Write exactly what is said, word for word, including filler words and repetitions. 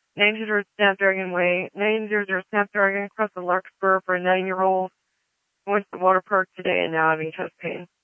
nine hundred Snapdragon Way, nine hundred Snapdragon across the Larkspur for a nine-year-old. I went to the water park today and now I'm having chest pain.